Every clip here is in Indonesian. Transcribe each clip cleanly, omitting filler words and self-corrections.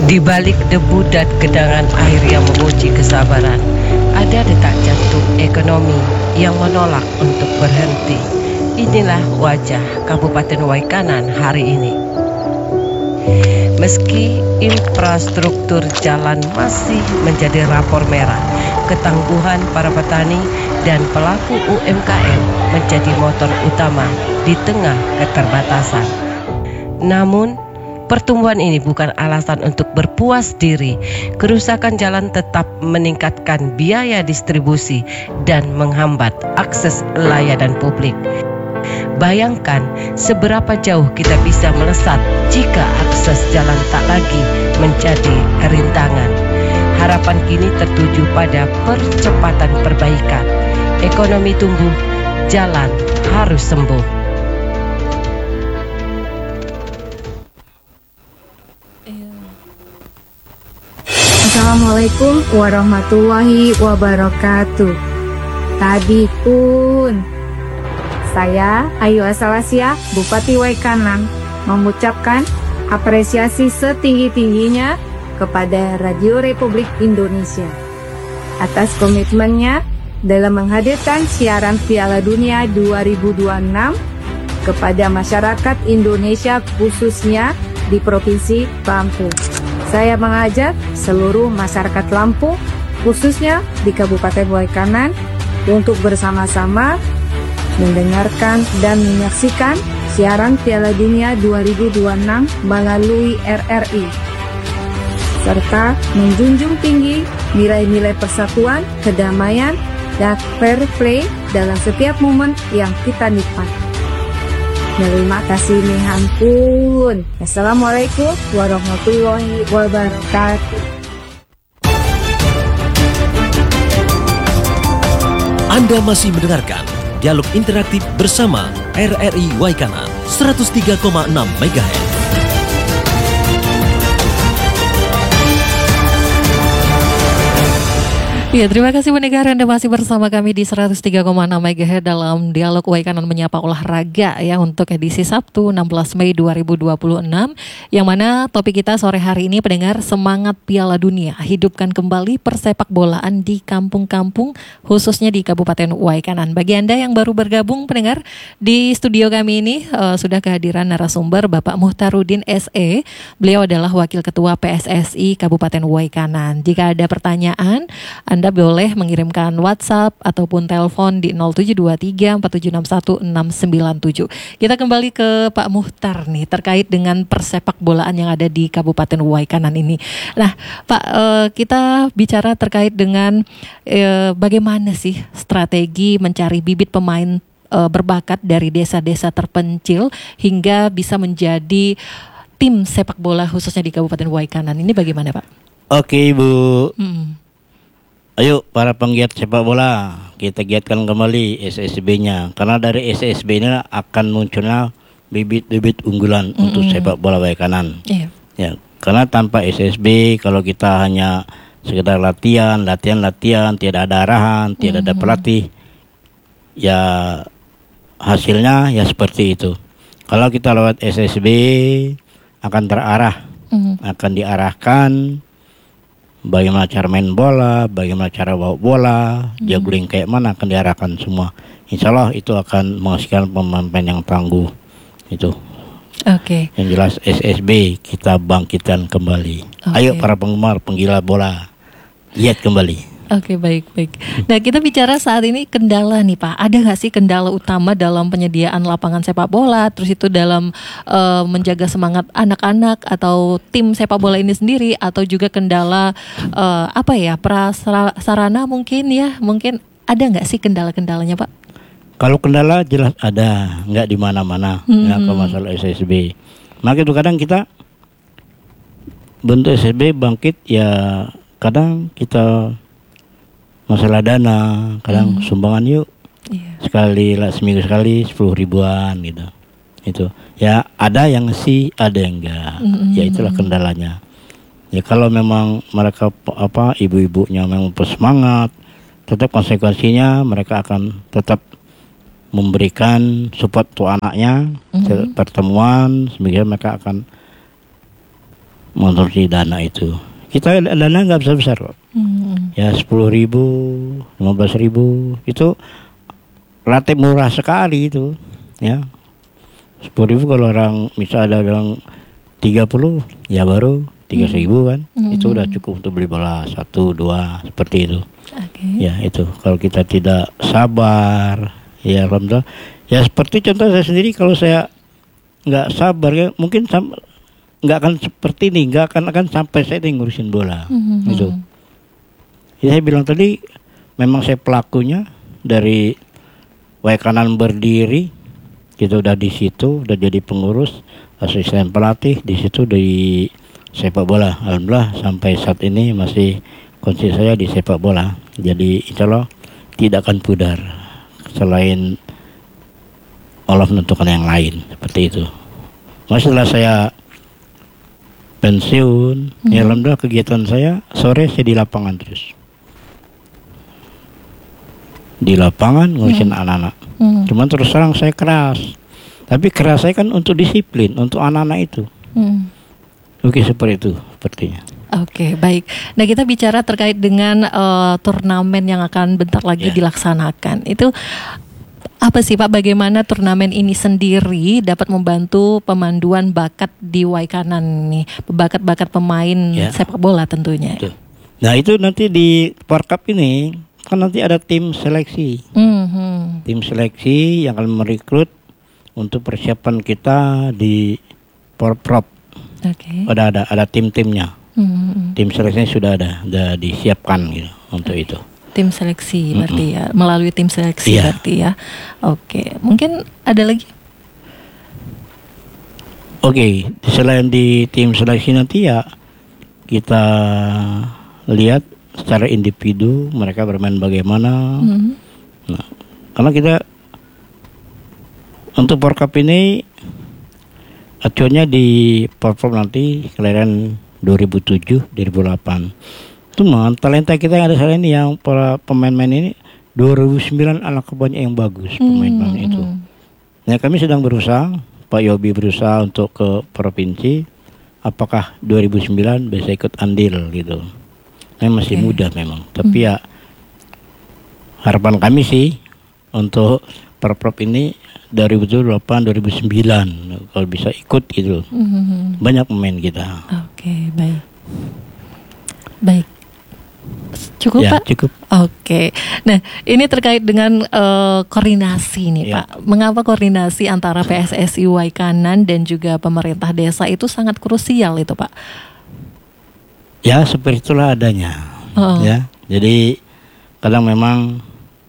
Di balik debu dan gedangan air yang menguji kesabaran, ada detak jantung ekonomi yang menolak untuk berhenti. Inilah wajah Kabupaten Waikanan hari ini. Meski infrastruktur jalan masih menjadi rapor merah, ketangguhan para petani dan pelaku UMKM menjadi motor utama di tengah keterbatasan. Namun, pertumbuhan ini bukan alasan untuk berpuas diri. Kerusakan jalan tetap meningkatkan biaya distribusi dan menghambat akses layanan publik. Bayangkan seberapa jauh kita bisa melesat jika akses jalan tak lagi menjadi rintangan. Harapan kini tertuju pada percepatan perbaikan. Ekonomi tumbuh, jalan harus sembuh. Assalamualaikum warahmatullahi wabarakatuh. Tadi pun saya Ayu Asalasia, Bupati Waikanan, mengucapkan apresiasi setinggi-tingginya kepada Radio Republik Indonesia atas komitmennya dalam menghadirkan siaran Piala Dunia 2026 kepada masyarakat Indonesia, khususnya di Provinsi Lampung. Saya mengajak seluruh masyarakat Lampung, khususnya di Kabupaten Waikanan, untuk bersama-sama mendengarkan dan menyaksikan siaran Piala Dunia 2026 melalui RRI, serta menjunjung tinggi nilai-nilai persatuan, kedamaian, dan fair play dalam setiap momen yang kita nikmati. Terima kasih nih ampun. Assalamualaikum warahmatullahi wabarakatuh. Anda masih mendengarkan Dialog Interaktif bersama RRI Waikanan 103,6 MHz. Ya, terima kasih pendengar, Anda masih bersama kami di 103,6 MHz dalam Dialog Waikanan Menyapa Olahraga ya, untuk edisi Sabtu 16 Mei 2026, yang mana topik kita sore hari ini pendengar, semangat Piala Dunia, hidupkan kembali persepak bolaan di kampung-kampung khususnya di Kabupaten Waikanan. Bagi Anda yang baru bergabung pendengar, di studio kami ini sudah kehadiran narasumber Bapak Muhtarudin SE. Beliau adalah Wakil Ketua PSSI Kabupaten Waikanan. Jika ada pertanyaan, Anda boleh mengirimkan WhatsApp ataupun telepon di 07234761 Kita kembali ke Pak Muhtar nih, terkait dengan persepak bolaan yang ada di Kabupaten Waikanan ini. Nah, Pak, kita bicara terkait dengan bagaimana sih strategi mencari bibit pemain berbakat dari desa-desa terpencil hingga bisa menjadi tim sepak bola khususnya di Kabupaten Waikanan. Ini bagaimana, Pak? Oke, Bu. Ayo para penggiat sepak bola, kita giatkan kembali SSB-nya. Karena dari SSB ini akan munculnya bibit-bibit unggulan untuk sepak bola Waikanan. Ya, karena tanpa SSB, kalau kita hanya sekedar latihan, tidak ada arahan, tidak ada pelatih, ya hasilnya ya seperti itu. Kalau kita lewat SSB akan terarah, akan diarahkan bagaimana cara main bola, bagaimana cara bawa bola, juggling kayak mana, akan diarahkan semua. Insya Allah itu akan menghasilkan pemain yang tangguh. Itu. Oke. Yang jelas SSB kita bangkitkan kembali. Ayo para penggemar, penggila bola, giat kembali. Oke, baik. Nah, kita bicara saat ini kendala nih, Pak. Ada nggak sih kendala utama dalam penyediaan lapangan sepak bola, terus itu dalam menjaga semangat anak-anak atau tim sepak bola ini sendiri, atau juga kendala prasarana mungkin ada nggak sih kendala-kendalanya, Pak? Kalau kendala jelas ada, nggak di mana-mana. Ya, kalau masalah SSB, maka itu kadang kita bentuk SSB bangkit ya, kadang kita masalah dana, kadang sumbangan yuk seminggu sekali 10 ribuan gitu. Itu ya, ada yang sih, ada yang enggak. Ya itulah kendalanya. Ya kalau memang mereka ibu-ibunya memang bersemangat, tetap konsekuensinya mereka akan tetap memberikan support untuk anaknya, pertemuan, sehingga mereka akan menurut dana itu. Kita dana nggak besar-besar kok. Ya 10.000, 15.000 itu relatif murah sekali itu. Ya 10.000 kalau orang misal ada orang 30 ya baru 3.000 kan. Itu udah cukup untuk beli bola 1, 2 seperti itu. Ya itu kalau kita tidak sabar ya alhamdulillah. Ya seperti contoh saya sendiri, kalau saya nggak sabar ya mungkin nggak akan seperti ini, nggak akan sampai saya ngurusin bola. Gitu. Ya, saya bilang tadi memang saya pelakunya dari Waikanan berdiri, kita udah di situ, udah jadi pengurus, asisten pelatih di situ di sepak bola. Alhamdulillah sampai saat ini masih konsisten saya di sepak bola. Jadi insya Allah tidak akan pudar selain Allah menentukan yang lain seperti itu. Setelah saya pensiun, ya alhamdulillah kegiatan saya sore saya di lapangan terus. Di lapangan ngurusin anak-anak. Cuman terus terang saya keras. Tapi keras saya kan untuk disiplin, untuk anak-anak itu. Oke, seperti itu sepertinya. Oke, baik. Nah, kita bicara terkait dengan turnamen yang akan bentar lagi dilaksanakan. Itu apa sih Pak, bagaimana turnamen ini sendiri dapat membantu pemanduan bakat di Waikanan nih, bakat-bakat pemain sepak bola tentunya. Betul. Nah itu nanti di Porkap ini kan nanti ada tim seleksi, tim seleksi yang akan merekrut untuk persiapan kita di Porprov. Ada tim-timnya, tim seleksinya sudah disiapkan gitu untuk itu. Tim seleksi berarti ya, melalui tim seleksi berarti ya. Oke, mungkin ada lagi? Oke, selain di tim seleksi nanti ya kita lihat secara individu mereka bermain bagaimana. Nah, karena kita untuk Porkap ini acuannya di Porprov nanti kelahiran 2007, 2008. Cuman talenta kita yang ada saat ini yang para pemain-pemain ini 2009 anak banyak yang bagus pemain-pemain itu. Nah kami sedang berusaha, Pak Yobi berusaha untuk ke provinsi, apakah 2009 bisa ikut andil gitu. Masih muda memang, tapi ya harapan kami sih untuk Porprov ini 2008, 2009 kalau bisa ikut gitu. Banyak pemain kita. Oke, baik. Cukup ya, Pak? Cukup. Oke. Nah, ini terkait dengan koordinasi nih Pak. Mengapa koordinasi antara PSSI Waikanan dan juga pemerintah desa itu sangat krusial itu Pak? Ya seperti itulah adanya. Ya, jadi kadang memang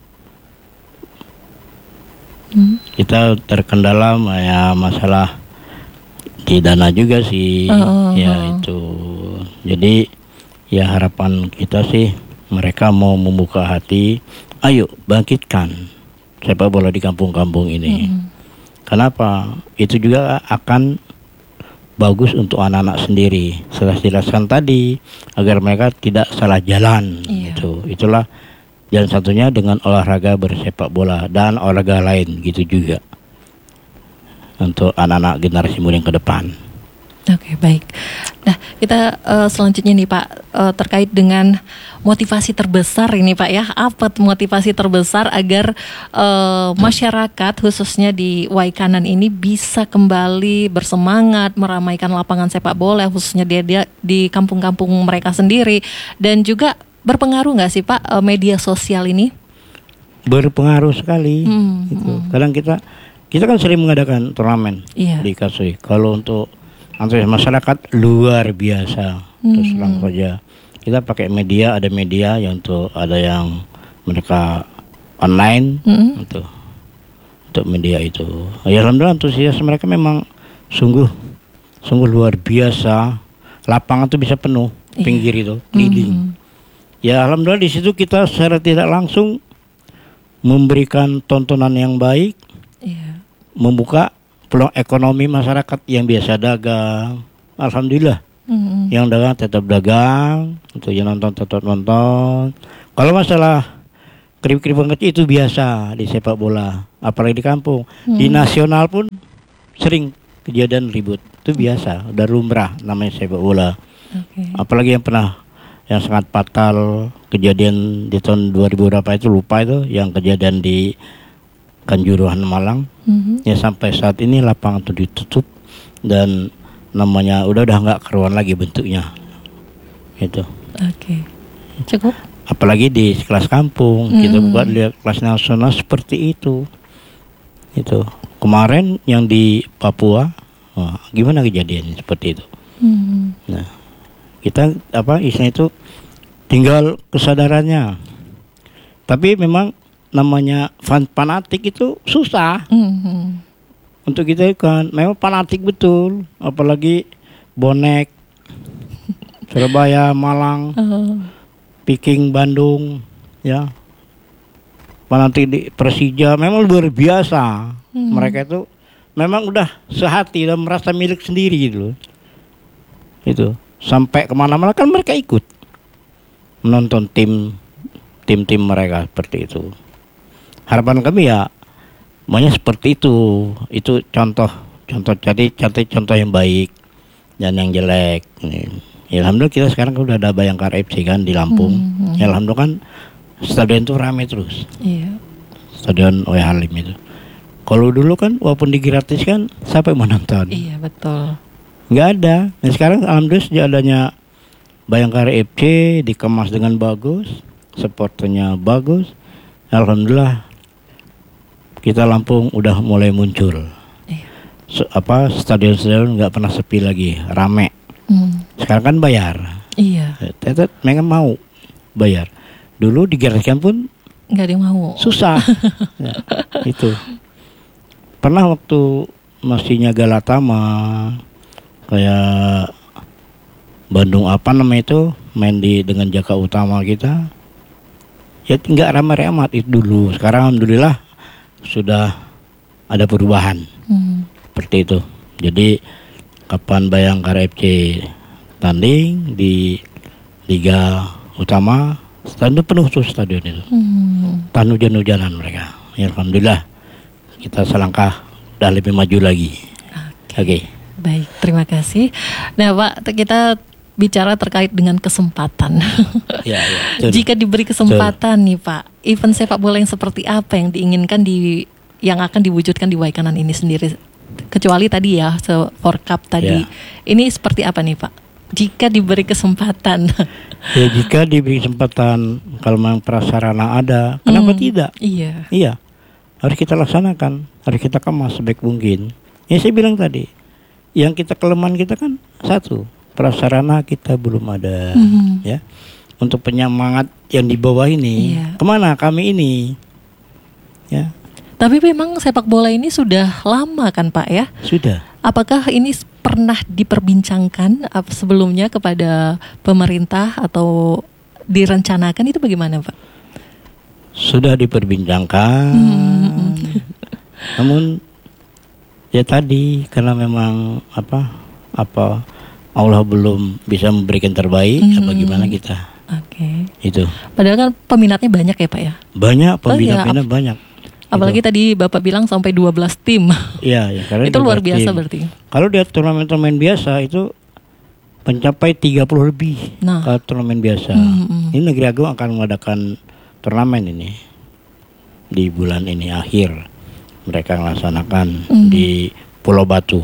kita terkendala ya masalah di dana juga sih. Itu. Jadi ya harapan kita sih mereka mau membuka hati, ayo bangkitkan sepak bola di kampung-kampung ini. Kenapa? Itu juga akan bagus untuk anak-anak sendiri. Setelah dijelaskan tadi agar mereka tidak salah jalan. Itulah jalan satunya dengan olahraga bersepak bola dan olahraga lain gitu juga untuk anak-anak generasi muda yang ke depan. Oke, baik. Nah, kita selanjutnya nih Pak, terkait dengan motivasi terbesar ini Pak ya. Apa motivasi terbesar agar masyarakat khususnya di Waikanan ini bisa kembali bersemangat meramaikan lapangan sepak bola khususnya dia di kampung-kampung mereka sendiri, dan juga berpengaruh nggak sih Pak media sosial ini? Berpengaruh sekali. Gitu. Kadang kita kan sering mengadakan turnamen di Kasui. Kalau untuk antusias masyarakat luar biasa. Terus terang saja kita pakai media, ada media yang ada yang mereka online untuk media itu. Ya alhamdulillah antusias mereka memang sungguh luar biasa. Lapangan tuh bisa penuh, pinggir itu keliling. Ya alhamdulillah di situ kita secara tidak langsung memberikan tontonan yang baik, membuka peluang ekonomi masyarakat yang biasa dagang. Alhamdulillah. Yang dagang tetap dagang, untuk yang nonton tetap nonton. Kalau masalah kerib-kerib kecil itu biasa di sepak bola, apalagi di kampung. Di nasional pun sering kejadian ribut. Itu biasa, udah lumrah namanya sepak bola. Oke. Apalagi yang sangat fatal kejadian di tahun 2000 berapa itu, lupa itu, yang kejadian di Kanjuruhan Malang. Ya sampai saat ini lapangan itu ditutup dan namanya udah nggak keruan lagi bentuknya. Itu. Oke. Cukup. Apalagi di kelas kampung kita buat lihat kelas nasional seperti itu. Itu kemarin yang di Papua, gimana kejadiannya seperti itu. Nah, kita istilahnya itu tinggal kesadarannya. Tapi memang namanya fanatik itu susah. Untuk kita kan memang fanatik betul, apalagi bonek Surabaya, Malang, Peking, Bandung, ya. Fanatik di Persija memang luar biasa. Mereka itu memang udah sehati dan merasa milik sendiri gitu. Itu sampai kemana-mana kan mereka ikut menonton tim mereka seperti itu. Harapan kami ya banyak seperti itu. Itu contoh contoh yang baik dan yang jelek. Ya, alhamdulillah kita sekarang udah ada Bayangkara FC kan di Lampung. Ya, alhamdulillah kan stadion itu ramai terus. Iya. Stadion OE Halim itu. Kalau dulu kan walaupun digratiskan, siapa yang mau nonton? Iya, betul. Nggak ada. Nah sekarang alhamdulillah sejak adanya Bayangkara FC dikemas dengan bagus, supporternya bagus. Alhamdulillah kita Lampung udah mulai muncul. Stadion-stadion nggak pernah sepi lagi, rame. Sekarang kan bayar. Iya. Tetap mereka mau bayar. Dulu digratiskan pun nggak ada yang mau. Susah. Ya, itu. Pernah waktu masihnya Galatama, kayak Bandung itu main dengan Jaka Utama kita. Ya nggak ramai amat itu dulu. Sekarang alhamdulillah sudah ada perubahan. Seperti itu. Jadi kapan Bayangkara FC tanding di Liga Utama, stadion penuh tuh stadion itu. Tan hujan-hujanan mereka. Ya alhamdulillah kita selangkah udah lebih maju lagi. Oke. Baik, terima kasih. Nah Pak, kita bicara terkait dengan kesempatan. Ya, Jika diberi kesempatan nih Pak, event sepak bola yang seperti apa yang diinginkan yang akan diwujudkan di Waikanan ini sendiri? Kecuali tadi ya, Forcup tadi. Ini seperti apa nih Pak? Jika diberi kesempatan. Ya jika diberi kesempatan, kalau memang prasarana ada, kenapa tidak? Iya. Harus kita laksanakan, harus kita kemas sebaik mungkin. Ya saya bilang tadi, yang kita kelemahan kita kan satu, prasarana kita belum ada, ya. Untuk penyemangat yang di bawah ini, kemana kami ini, ya. Tapi memang sepak bola ini sudah lama kan Pak ya? Sudah. Apakah ini pernah diperbincangkan sebelumnya kepada pemerintah atau direncanakan, itu bagaimana Pak? Sudah diperbincangkan. Namun ya tadi karena memang Allah belum bisa memberikan terbaik, bagaimana kita? Itu. Padahal kan peminatnya banyak ya Pak ya? Banyak, peminatnya banyak. Apalagi tadi Bapak bilang sampai 12 tim. Iya, karena itu luar biasa berarti. Kalau dia turnamen biasa itu mencapai 30 lebih. Kalau turnamen biasa. Ini Negeri Agung akan mengadakan turnamen ini di bulan ini akhir. Mereka melaksanakan di Pulau Batu.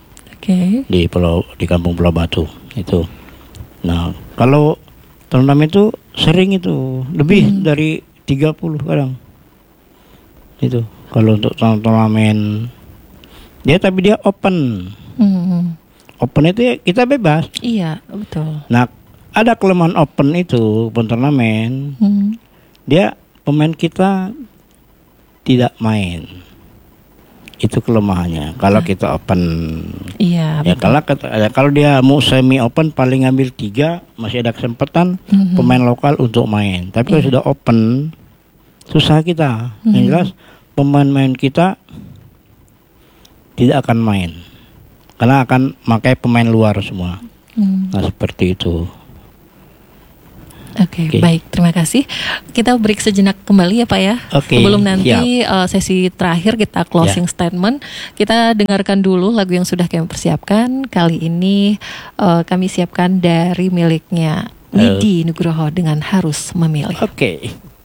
Di Kampung Pulau Batu itu. Nah, kalau turnamen itu sering itu lebih dari 30 kadang. Itu kalau untuk turnamen dia, tapi dia open. Open itu ya kita bebas. Iya, betul. Nah, ada kelemahan open itu turnamen. Dia pemain kita tidak main. Itu kelemahannya. Kalau kita open. Iya. Ya kalau dia mau semi open paling ngambil 3, masih ada kesempatan pemain lokal untuk main. Tapi kalau sudah open, susah kita. Yang jelas pemain-pemain kita tidak akan main karena akan pakai pemain luar semua. Nah seperti itu. Oke, baik, terima kasih. Kita break sejenak kembali ya Pak ya. Sebelum nanti sesi terakhir kita closing statement, kita dengarkan dulu lagu yang sudah kami persiapkan. Kali ini kami siapkan dari miliknya Nidi Nugroho dengan Harus Memilih. Oke.